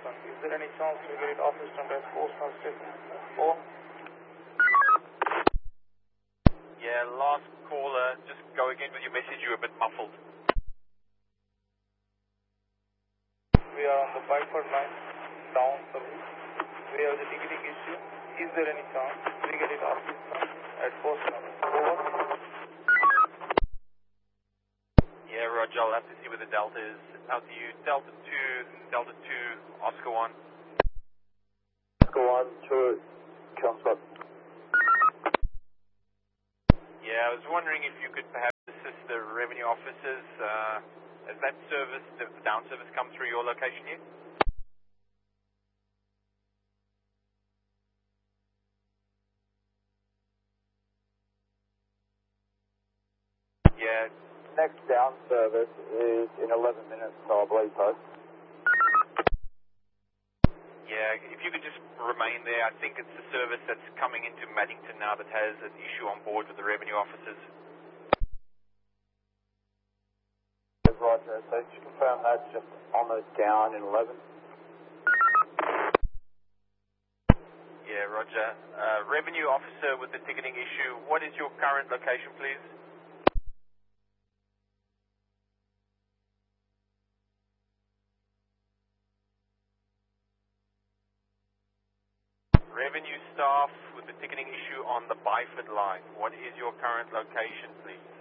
Boston. Is there any chance we get it assistant at Boston Station? Over. Yeah, last caller. Just go again with your message. You're a bit muffled. We are on the Byford line, down service. We have the ticketing issue. Is there any chance we get it assistant at Boston? Over. Yeah, Roger, I'll have to see where the Delta is. Out to you, Delta 2, Oscar 1. Oscar 1, true, Council. Yeah, I was wondering if you could perhaps assist the revenue officers. Has that service, the down service, come through your location yet? Yeah. Next down service is in 11 minutes, so I believe so. Yeah, if you could just remain there. I think it's the service that's coming into Maddington now that has an issue on board with the revenue officers. Roger, so just confirm that's just on the down in 11. Yeah, Roger. Revenue officer with the ticketing issue, what is your current location, please? Revenue staff with the ticketing issue on the Byford line, what is your current location, please?